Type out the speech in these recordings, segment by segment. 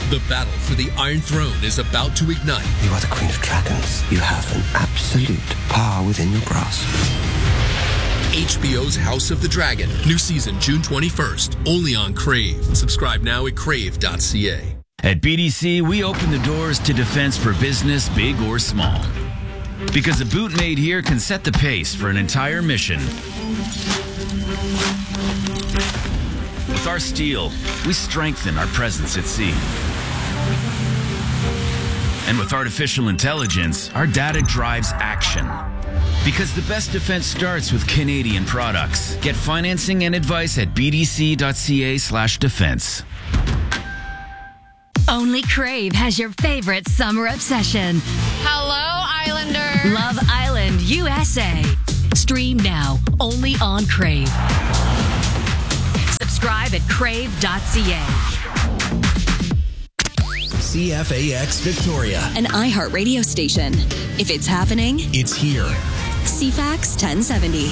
The battle for the Iron Throne is about to ignite. You are the Queen of Dragons. You have an absolute power within your grasp. HBO's House of the Dragon. New season June 21st. Only on Crave. Subscribe now at crave.ca. At BDC, we open the doors to defense for business, big or small. Because a boot made here can set the pace for an entire mission. With our steel, we strengthen our presence at sea. And with artificial intelligence, our data drives action. Because the best defense starts with Canadian products. Get financing and advice at bdc.ca/defense. Only Crave has your favorite summer obsession. Hello, Islanders. Love Island USA. Stream now, only on Crave. Subscribe at crave.ca. CFAX Victoria. An iHeart radio station. If it's happening, it's here. CFAX 1070.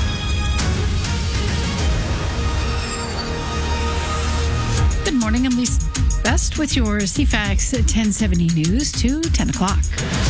Good morning, I'm Lisa Best with your CFAX 1070 news to 10 o'clock.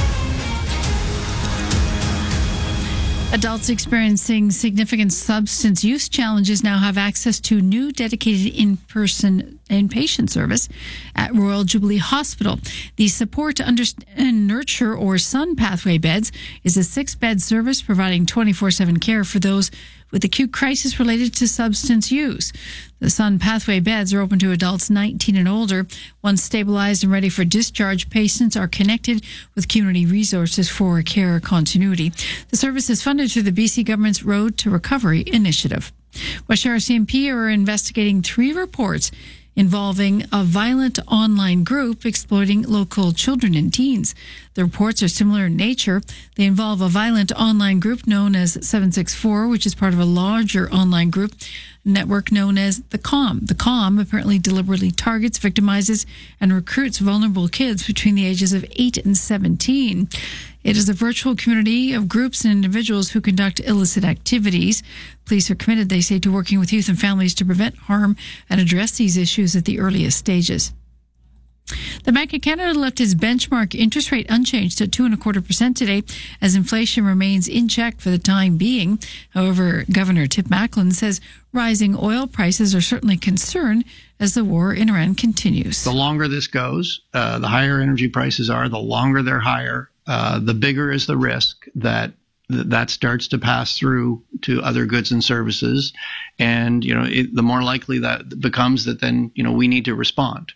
Adults experiencing significant substance use challenges now have access to new dedicated in-person inpatient service at Royal Jubilee Hospital. The Support, Nurture or SUN Pathway Beds is a 6-bed service providing 24/7 care for those with acute crisis related to substance use. The SUN Pathway Beds are open to adults 19 and older. Once stabilized and ready for discharge, patients are connected with community resources for care continuity. The service is funded through the BC government's Road to Recovery initiative. West RCMP are investigating 3 reports involving a violent online group exploiting local children and teens. The reports are similar in nature. They involve a violent online group known as 764, which is part of a larger online group network known as the COM. The COM apparently deliberately targets, victimizes, and recruits vulnerable kids between the ages of 8 and 17. It is a virtual community of groups and individuals who conduct illicit activities. Police are committed, they say, to working with youth and families to prevent harm and address these issues at the earliest stages. The Bank of Canada left its benchmark interest rate unchanged at 2.25% today as inflation remains in check for the time being. However, Governor Tip Macklin says rising oil prices are certainly a concern as the war in Iran continues. The longer this goes, the higher energy prices are, the longer they're higher, the bigger is the risk that starts to pass through to other goods and services. And, the more likely that becomes that then, we need to respond.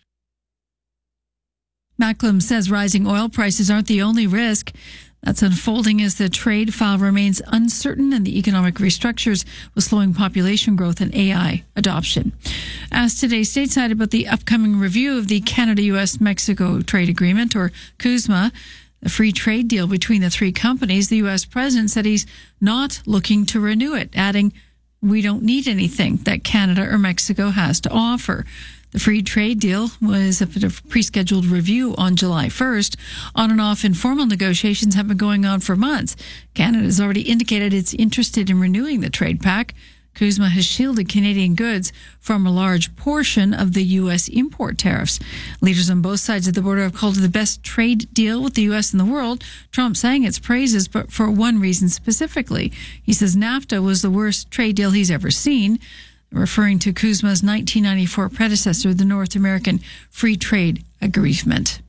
Macklem says rising oil prices aren't the only risk that's unfolding as the trade file remains uncertain and the economic restructures with slowing population growth and AI adoption. Asked today stateside about the upcoming review of the Canada-U.S.-Mexico Trade Agreement, or CUSMA, the free trade deal between the 3 companies, the U.S. president said he's not looking to renew it, adding, "We don't need anything that Canada or Mexico has to offer." The free trade deal was a bit of pre-scheduled review on July 1st. On and off informal negotiations have been going on for months. Canada has already indicated it's interested in renewing the trade pact. CUSMA has shielded Canadian goods from a large portion of the U.S. import tariffs. Leaders on both sides of the border have called it the best trade deal with the U.S. in the world. Trump sang its praises, but for one reason specifically. He says NAFTA was the worst trade deal he's ever seen, referring to CUSMA's 1994 predecessor, the North American Free Trade Agreement.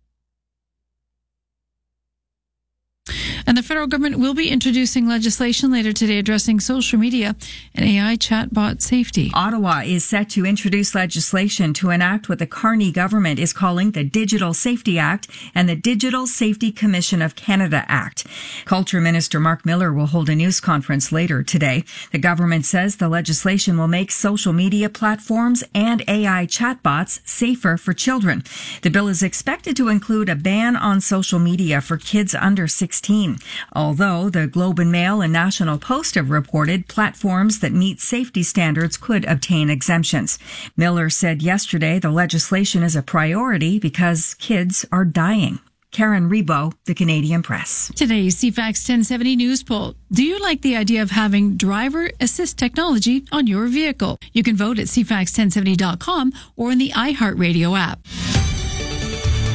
And the federal government will be introducing legislation later today addressing social media and AI chatbot safety. Ottawa is set to introduce legislation to enact what the Carney government is calling the Digital Safety Act and the Digital Safety Commission of Canada Act. Culture Minister Mark Miller will hold a news conference later today. The government says the legislation will make social media platforms and AI chatbots safer for children. The bill is expected to include a ban on social media for kids under 16. Although the Globe and Mail and National Post have reported platforms that meet safety standards could obtain exemptions. Miller said yesterday the legislation is a priority because kids are dying. Karen Rebo, The Canadian Press. Today's CFAX 1070 News Poll. Do you like the idea of having driver assist technology on your vehicle? You can vote at cfax1070.com or in the iHeartRadio app.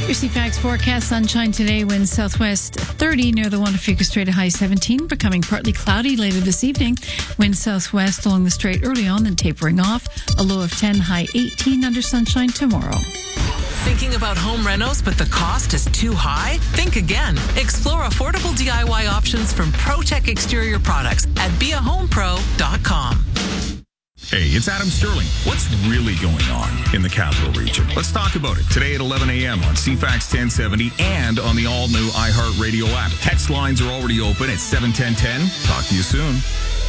Your CFAX forecast: sunshine today, winds southwest 30 near the Juan de Fuca Strait, a high 17, becoming partly cloudy later this evening. Wind southwest along the strait early on, then tapering off. A low of 10, high 18 under sunshine tomorrow. Thinking about home renos, but the cost is too high? Think again. Explore affordable DIY options from ProTech Exterior Products at beahomepro.com. Hey, it's Adam Sterling. What's really going on in the Capital Region? Let's talk about it today at 11 a.m. on CFAX 1070 and on the all-new iHeartRadio app. Text lines are already open at 71010. Talk to you soon.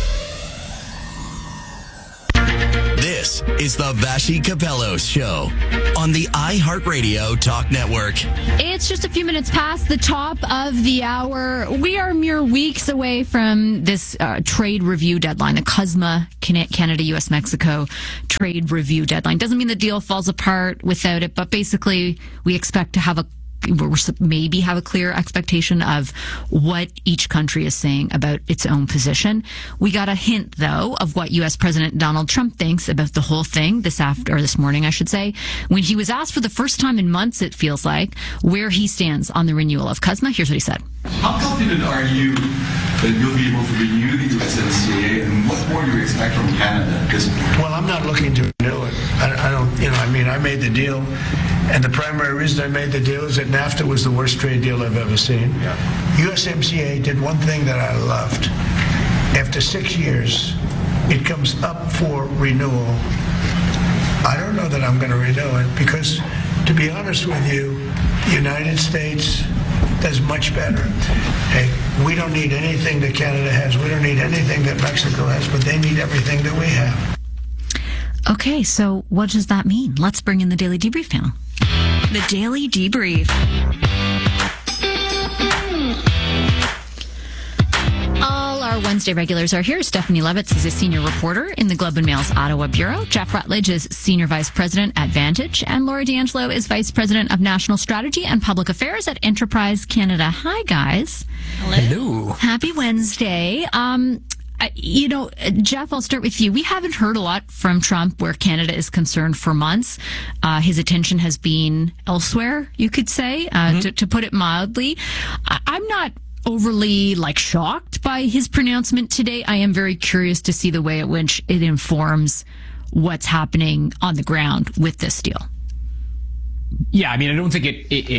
This is the Vashi Capello Show on the iHeartRadio Talk Network. It's just a few minutes past the top of the hour. We are mere weeks away from this trade review deadline, the CUSMA, Canada, U.S., Mexico trade review deadline. Doesn't mean the deal falls apart without it, but basically we expect to have maybe have a clear expectation of what each country is saying about its own position. We got a hint, though, of what U.S. President Donald Trump thinks about the whole thing this morning, I should say, when he was asked for the first time in months, it feels like, where he stands on the renewal of CUSMA. Here's what he said. How confident are you that you'll be able to renew the USMCA, and what more do you expect from Canada? Well, I'm not looking to renew it. I made the deal, and the primary reason I made the deal is that NAFTA was the worst trade deal I've ever seen. Yeah. USMCA did one thing that I loved. After 6 years, it comes up for renewal. I don't know that I'm going to renew it because, to be honest with you, the United States does much better. Hey, we don't need anything that Canada has. We don't need anything that Mexico has, but they need everything that we have. Okay, so what does that mean? Let's bring in the Daily Debrief panel. The Daily Debrief. All our Wednesday regulars are here. Stephanie Levitz is a senior reporter in the Globe and Mail's Ottawa Bureau. Jeff Rutledge is senior vice president at Vantage. And Laura D'Angelo is vice president of national strategy and public affairs at Enterprise Canada. Hi, guys. Hello. Happy Wednesday. Jeff, I'll start with you. We haven't heard a lot from Trump where Canada is concerned for months. His attention has been elsewhere, you could say, to put it mildly. I'm not overly shocked by his pronouncement today. I am very curious to see the way in which it informs what's happening on the ground with this deal. Yeah, I don't think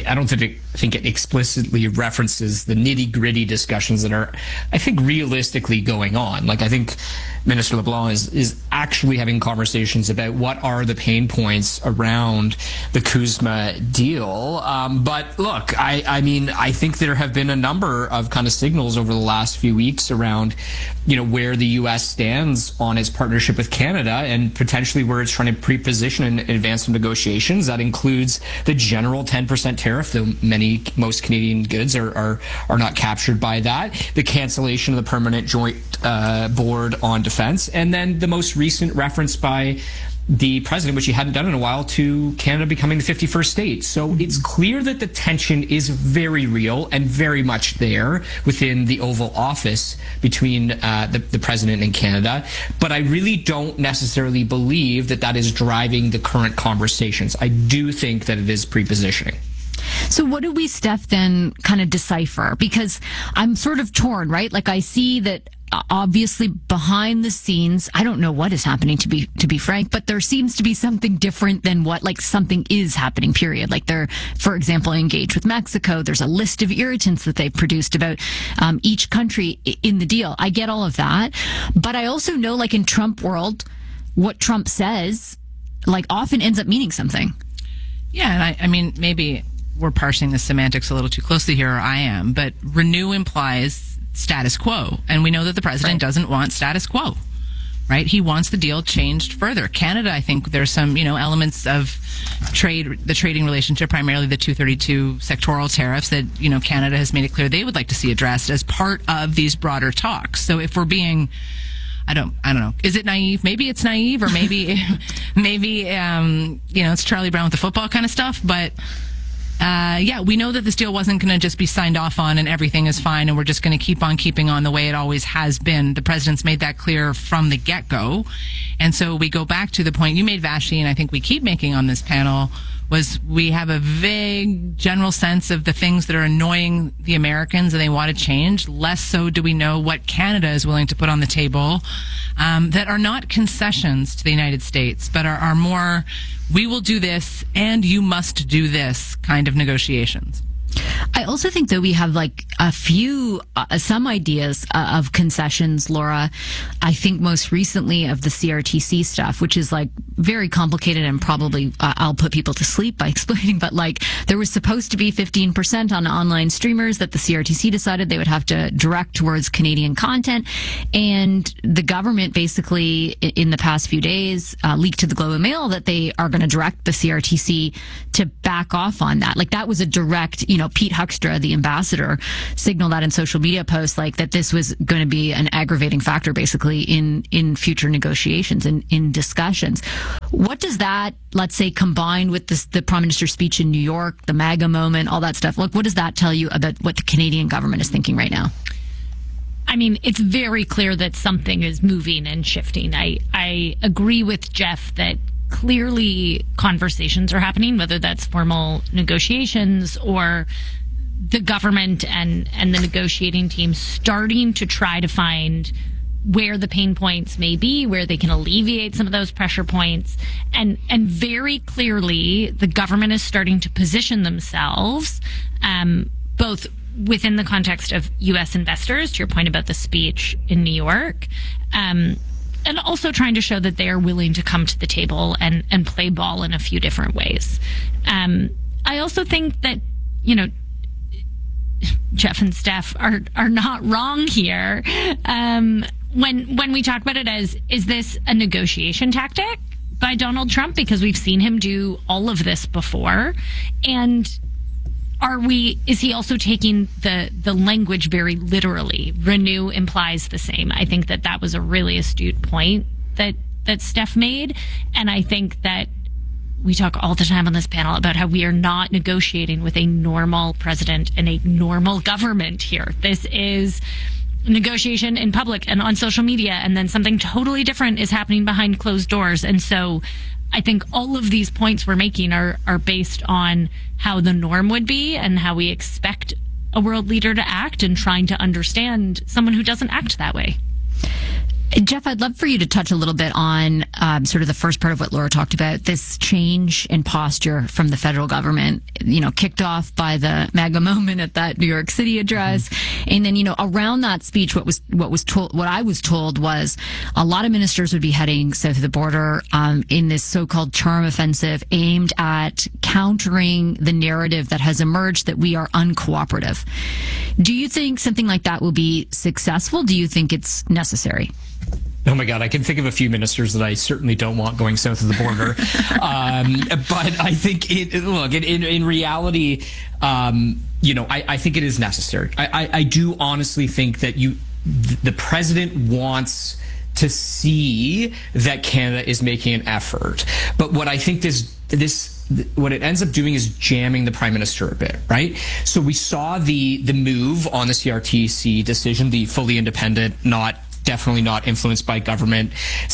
it explicitly references the nitty-gritty discussions that are, I think, realistically going on. I think Minister LeBlanc is actually having conversations about what are the pain points around the CUSMA deal. But look, I think there have been a number of kind of signals over the last few weeks around, where the U.S. stands on its partnership with Canada and potentially where it's trying to pre-position in advance of negotiations. That includes the general 10% tariff, though most Canadian goods are not captured by that. The cancellation of the Permanent Joint Board on Defense, and then the most recent reference by the president, which he hadn't done in a while, to Canada becoming the 51st state. So it's clear that the tension is very real and very much there within the Oval Office between the president and Canada. But I really don't necessarily believe that is driving the current conversations. I do think that it is prepositioning. So what do we, Steph, then kind of decipher? Because I'm sort of torn, right? I see that obviously behind the scenes, I don't know what is happening, to be frank, but there seems to be something different than what something is happening, period. They're, for example, engaged with Mexico. There's a list of irritants that they've produced about each country in the deal. I get all of that. But I also know, in Trump world, what Trump says, often ends up meaning something. Yeah, and maybe we're parsing the semantics a little too closely here, or I am, but renew implies status quo. And we know that the president doesn't want status quo, right? He wants the deal changed further. Canada, I think there's some, elements of the trading relationship, primarily the 232 sectoral tariffs that, Canada has made it clear they would like to see addressed as part of these broader talks. So if we're being, I don't know. Is it naive? Maybe it's naive, or maybe, it's Charlie Brown with the football kind of stuff, but we know that this deal wasn't going to just be signed off on and everything is fine and we're just going to keep on keeping on the way it always has been. The president's made that clear from the get-go. And so we go back to the point you made, Vashi, and I think we keep making on this panel, was we have a vague general sense of the things that are annoying the Americans and they want to change. Less so do we know what Canada is willing to put on the table that are not concessions to the United States, but are more, we will do this and you must do this kind of negotiations. I also think that we have like a few, some ideas of concessions, Laura. I think most recently of the CRTC stuff, which is like very complicated and probably I'll put people to sleep by explaining, but like there was supposed to be 15% on online streamers that the CRTC decided they would have to direct towards Canadian content. And the government basically in the past few days leaked to the Globe and Mail that they are going to direct the CRTC to back off on that. Like that was a direct, Pete Huckstra, the ambassador, signaled that in social media posts, like that this was going to be an aggravating factor basically in future negotiations and in discussions. What does that, let's say, combined with the Prime Minister's speech in New York, the MAGA moment, all that stuff, look, what does that tell you about what the Canadian government is thinking right now? I mean, it's very clear that something is moving and shifting. I agree with Jeff that clearly conversations are happening, whether that's formal negotiations or the government and the negotiating team starting to try to find where the pain points may be, where they can alleviate some of those pressure points. And very clearly, the government is starting to position themselves, both within the context of U.S. investors, to your point about the speech in New York, and also trying to show that they are willing to come to the table and play ball in a few different ways. I also think that, Jeff and Steph are not wrong here. When we talk about it as, is this a negotiation tactic by Donald Trump? Because we've seen him do all of this before. And is he also taking the language very literally? Renew implies the same. I think that was a really astute point that Steph made. And I think that we talk all the time on this panel about how we are not negotiating with a normal president and a normal government here. This is negotiation in public and on social media, and then something totally different is happening behind closed doors. And so I think all of these points we're making are based on how the norm would be and how we expect a world leader to act, and trying to understand someone who doesn't act that way. Jeff, I'd love for you to touch a little bit on sort of the first part of what Laura talked about, this change in posture from the federal government, kicked off by the MAGA moment at that New York City address. Mm-hmm. And then, around that speech, what I was told was a lot of ministers would be heading south of the border in this so-called charm offensive aimed at countering the narrative that has emerged that we are uncooperative. Do you think something like that will be successful? Do you think it's necessary? Oh my God, I can think of a few ministers that I certainly don't want going south of the border. But I think in reality, I think it is necessary. I do honestly think that the president wants to see that Canada is making an effort. But what I think what it ends up doing is jamming the prime minister a bit, right? So we saw the move on the CRTC decision, the fully independent, definitely not influenced by government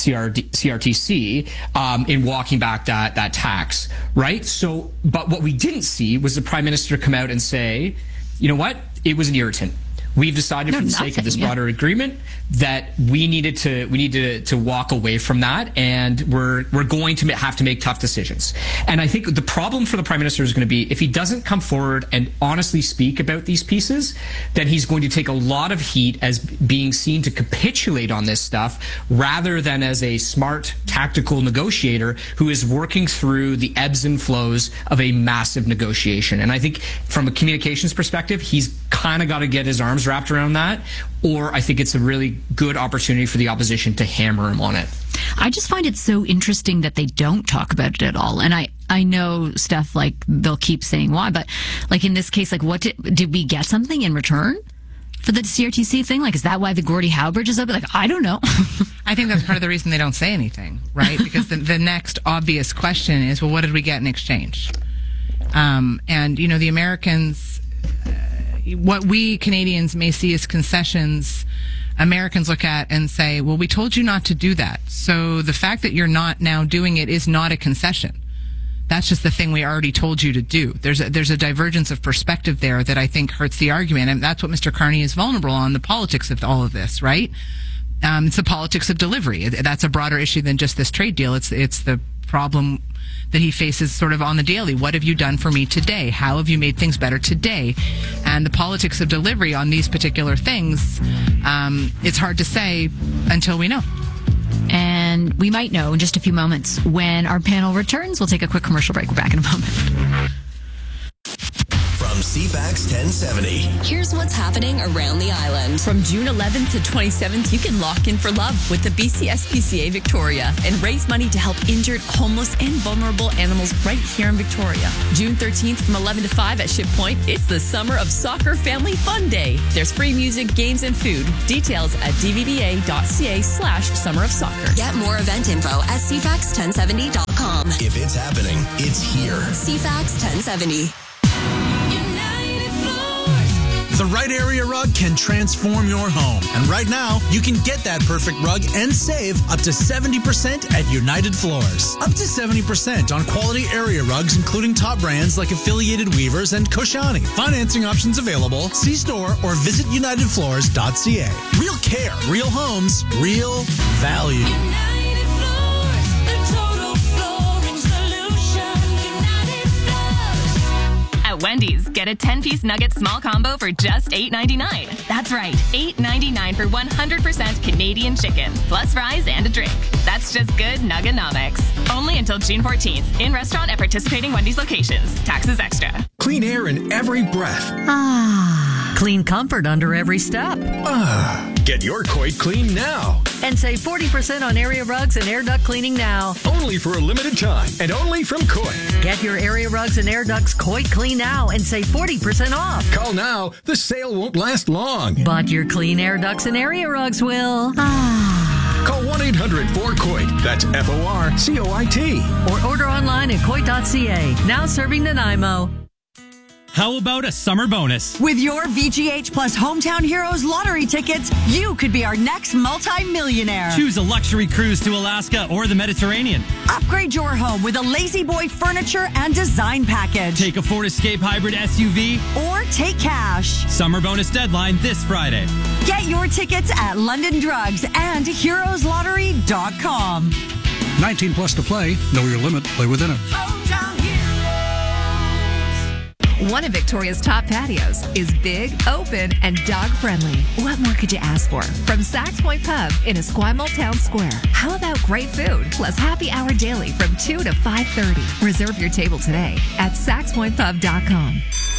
CRTC in walking back that tax, right? So, but what we didn't see was the prime minister come out and say, you know what, it was an irritant. We've decided for the sake of this broader agreement that we needed to walk away from that, and we're going to have to make tough decisions. And I think the problem for the prime minister is going to be, if he doesn't come forward and honestly speak about these pieces, then he's going to take a lot of heat as being seen to capitulate on this stuff rather than as a smart tactical negotiator who is working through the ebbs and flows of a massive negotiation. And I think from a communications perspective, he's kind of got to get his arms wrapped around that, or I think it's a really good opportunity for the opposition to hammer him on it. I just find it so interesting that they don't talk about it at all. And I know, Steph, like, they'll keep saying why, but like in this case, like, what did we get something in return for the CRTC thing? Like, is that why the Gordie Howe Bridge is open? Like, I don't know. I think that's part of the reason they don't say anything, right? Because the next obvious question is, well, what did we get in exchange? And, the Americans, what we Canadians may see as concessions, Americans look at and say, well, we told you not to do that. So the fact that you're not now doing it is not a concession. That's just the thing we already told you to do. There's a divergence of perspective there that I think hurts the argument, and that's what Mr. Carney is vulnerable on, the politics of all of this, right? It's the politics of delivery. That's a broader issue than just this trade deal. It's the problem that he faces sort of on the daily. What have you done for me today? How have you made things better today? And the politics of delivery on these particular things, it's hard to say until we know. And we might know in just a few moments. When our panel returns, we'll take a quick commercial break. We're back in a moment. From CFAX 1070. Here's what's happening around the island. From June 11th to 27th, you can lock in for love with the BCSPCA Victoria and raise money to help injured, homeless, and vulnerable animals right here in Victoria. June 13th from 11 to 5 at Ship Point, it's the Summer of Soccer Family Fun Day. There's free music, games, and food. Details at dvba.ca/Summer of Soccer. Get more event info at cfax1070.com. If it's happening, it's here. CFAX 1070. The right area rug can transform your home. And right now, you can get that perfect rug and save up to 70% at United Floors. Up to 70% on quality area rugs, including top brands like Affiliated Weavers and Koshani. Financing options available. See store or visit unitedfloors.ca. Real care, real homes, real value. At Wendy's, get a 10-piece nugget small combo for just $8.99. That's right, $8.99 for 100% Canadian chicken, plus fries and a drink. That's just good Nuggenomics. Only until June 14th. In restaurant at participating Wendy's locations. Taxes extra. Clean air in every breath. Clean comfort under every step. Get your Coit clean now. And save 40% on area rugs and air duct cleaning now. Only for a limited time and only from Coit. Get your area rugs and air ducts Coit clean now and save 40% off. Call now. The sale won't last long. But your clean air ducts and area rugs will. Call 1-800-4COIT. That's FORCOIT. Or order online at Coit.ca. Now serving Nanaimo. How about a summer bonus? With your VGH Plus Hometown Heroes lottery tickets, you could be our next multi-millionaire. Choose a luxury cruise to Alaska or the Mediterranean. Upgrade your home with a Lazy Boy furniture and design package. Take a Ford Escape Hybrid SUV. Or take cash. Summer bonus deadline this Friday. Get your tickets at London Drugs and HeroesLottery.com. 19 plus to play. Know your limit. Play within it. One of Victoria's top patios is big, open, and dog-friendly. What more could you ask for? From Saks Point Pub in Esquimalt Town Square. How about great food plus happy hour daily from 2 to 5:30? Reserve your table today at SaksPointPub.com.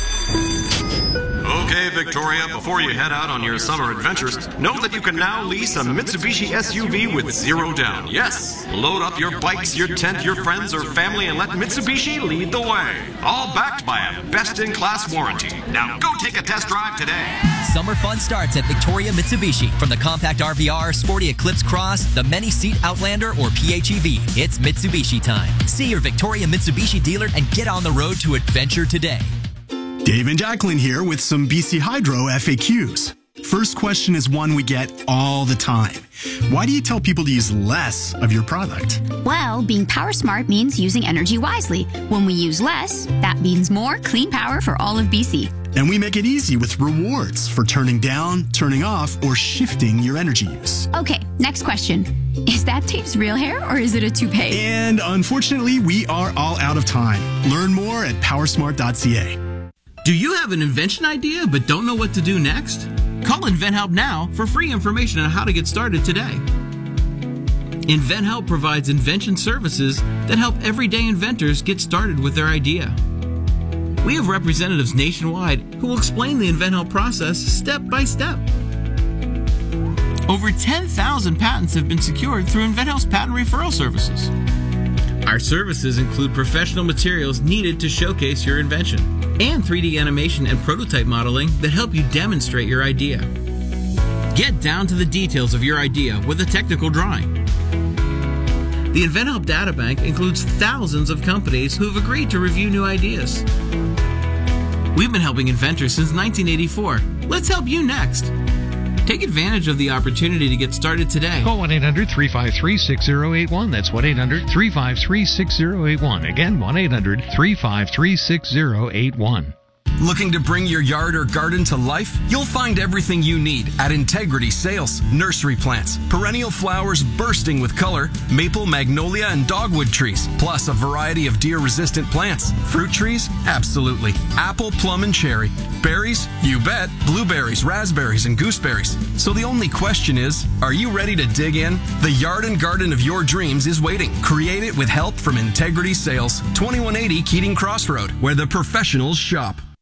Okay, Victoria, before you head out on your summer adventures, know that you can now lease a Mitsubishi SUV with zero down. Yes, load up your bikes, your tent, your friends, or family, and let Mitsubishi lead the way. All backed by a best-in-class warranty. Now go take a test drive today. Summer fun starts at Victoria Mitsubishi. From the compact RVR, sporty Eclipse Cross, the many-seat Outlander, or PHEV, it's Mitsubishi time. See your Victoria Mitsubishi dealer and get on the road to adventure today. Dave and Jacqueline here with some BC Hydro FAQs. First question is one we get all the time. Why do you tell people to use less of your product? Well, being power smart means using energy wisely. When we use less, that means more clean power for all of BC. And we make it easy with rewards for turning down, turning off, or shifting your energy use. Okay, next question. Is that Dave's real hair or is it a toupee? And unfortunately, we are all out of time. Learn more at powersmart.ca. Do you have an invention idea but don't know what to do next? Call InventHelp now for free information on how to get started today. InventHelp provides invention services that help everyday inventors get started with their idea. We have representatives nationwide who will explain the InventHelp process step by step. Over 10,000 patents have been secured through InventHelp's patent referral services. Our services include professional materials needed to showcase your invention and 3D animation and prototype modeling that help you demonstrate your idea. Get down to the details of your idea with a technical drawing. The InventHelp Databank includes thousands of companies who have agreed to review new ideas. We've been helping inventors since 1984. Let's help you next. Take advantage of the opportunity to get started today. Call 1-800-353-6081. That's 1-800-353-6081. Again, 1-800-353-6081. Looking to bring your yard or garden to life? You'll find everything you need at Integrity Sales. Nursery plants, perennial flowers bursting with color, maple, magnolia, and dogwood trees, plus a variety of deer-resistant plants. Fruit trees? Absolutely. Apple, plum, and cherry. Berries? You bet. Blueberries, raspberries, and gooseberries. So the only question is, are you ready to dig in? The yard and garden of your dreams is waiting. Create it with help from Integrity Sales, 2180 Keating Crossroad, where the professionals shop.